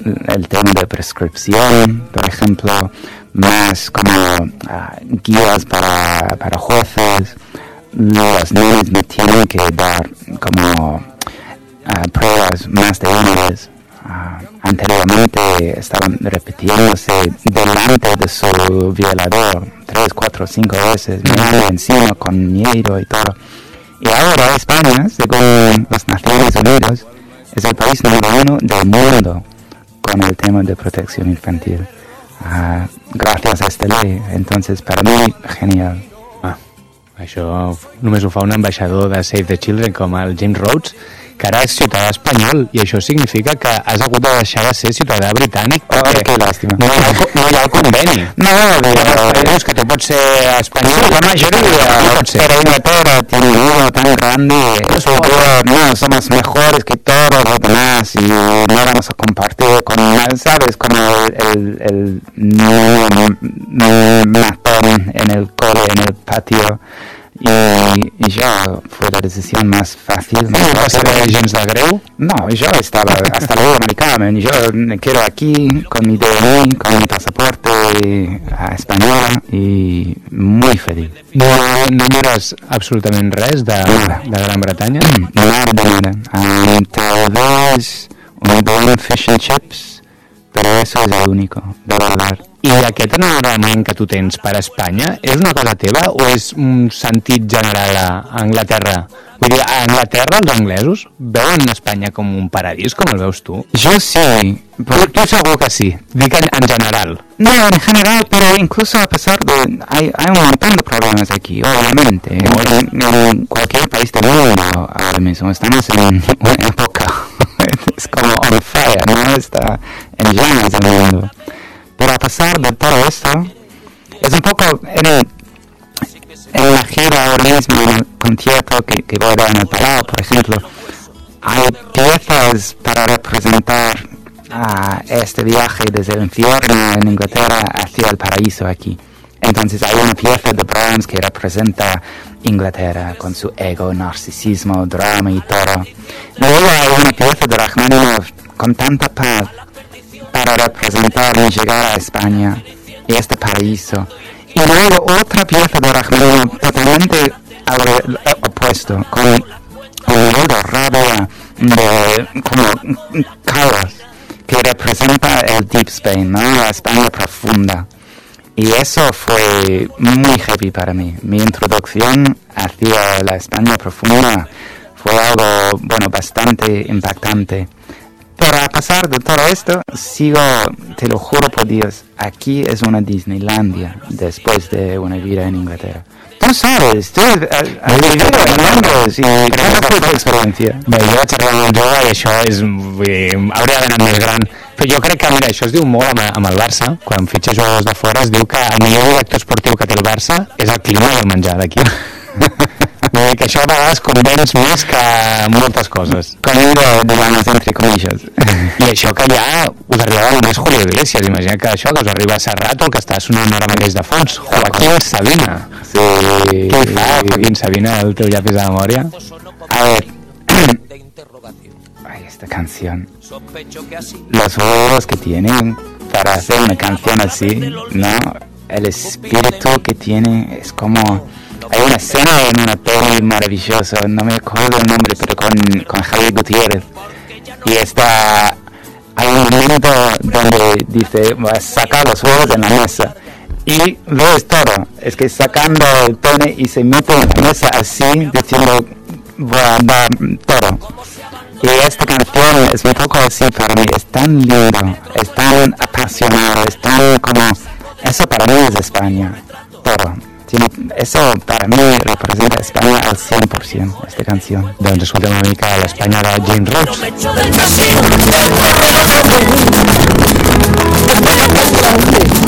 el tema de prescripción, por ejemplo, más como guías para jueces. Los niños me tienen que dar como pruebas más de una vez. Anteriormente estaban repitiéndose delante de su violador 3, 4, 5 veces, mirando encima con miedo y todo. Y ahora España, según las Naciones Unidas, es el país número 1 del mundo con el tema de protección infantil. Gracias a esta ley. Entonces, para mí, genial. Això només ho fa un ambaixador de Save the Children com el James Rhodes, que ara és ciutadà espanyol, i això significa que has hagut de deixar de ser ciutadà britànic perquè que lástima. no hi ha el conveni. No, països que tu pots ser espanyol, la mayoría, pero Inglaterra tiene un ego tan grande, no, somos mejores que todos los demás y no vamos a compartir con, ¿sabes? Como el matón en el cole, en el patio. Y yo fue la decisión más fácil. ¿No pasaré gens de greu? No, yo estaba hasta luego americano. Yo me quedo aquí con mi DNI, con mi pasaporte español y muy feliz. No mires absolutament res de Gran Bretanya? Nada. Tal vez un buen fish and chips, pero eso es el único, de verdad. I aquest enamorament que tu tens per Espanya és una cosa teva o és un sentit general a Anglaterra? Vull dir, a Anglaterra els anglesos veuen Espanya com un paradís, com el veus tu? Yo sí. Tu segur que sí. Dic en general. No, en general, pero incluso a pesar de... Hay un montón de problemas aquí, obviamente. En cualquier país del mundo ahora mismo estamos en una época... es como on fire, ¿no? Está en llamas el mundo. Pero a pesar de todo esto, es un poco en la gira ahora mismo, en el concierto que voy a dar en el Palau, por ejemplo, hay piezas para representar este viaje desde el infierno en Inglaterra hacia el paraíso aquí. Entonces hay una pieza de Brahms que representa Inglaterra con su ego, narcisismo, drama y todo. Luego hay una pieza de Rachmaninoff con tanta paz para representar y llegar a España y este paraíso. Y luego otra pieza de Rachmaninoff totalmente opuesto, con un nivel de rabia, de como caos, que representa el Deep Spain, ¿no? La España profunda. Y eso fue muy heavy para mí. Mi introducción hacia la España profunda fue algo, bastante impactante. Pero a pesar de todo esto, sigo, te lo juro por Dios, aquí es una Disneylandia después de una vida en Inglaterra. Tú sabes, tú has vivido en Londres y ¿cuál fue tu experiencia? Bé, jo vaig arribar molt jove i això és... hauria d'anar més gran. Però jo crec que, mira, això es diu molt amb el Barça. Quan fitxa jugadors de fora es diu que el millor director esportiu que té el Barça és el clima i el menjar d'aquí. Vull dir que això a vegades convenç més que moltes coses. Comida, digamos, entre comillas. I això que ja us arribava només Julio Iglesias. Imagina que això que us arriba a Serrat o que està sonant ara mateix de fons. Joaquín Sabina. Sí. Què hi fa Joaquín Sabina, el teu llapis de memòria? A ver. Ay, esta canción. Los huevos que tienen para hacer una canción así, ¿no? El espíritu que tiene es como... Hay una escena en una peli maravillosa, no me acuerdo el nombre, pero con Javier Gutiérrez. Y hay un momento donde dice, va a sacar los huevos en la mesa. Y lo es todo, es que sacando el pene y se mete en la mesa así, diciendo, va todo. Y esta canción es un poco así para mí, es tan lindo, es tan apasionado, es tan como... Eso para mí es España, todo. Eso para mí representa España al 100%, esta canción. Doncs escoltem una mica a l'Espanya de James Rhodes.